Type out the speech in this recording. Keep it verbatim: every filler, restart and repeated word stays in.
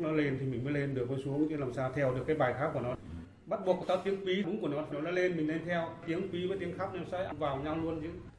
nó lên thì mình mới lên được, có xuống chứ làm sao theo được cái bài khác của nó. Bắt buộc tao tiếng Pí đúng của nó nó lên mình lên theo, tiếng Pí với tiếng Khắp nó sẽ vào nhau luôn chứ.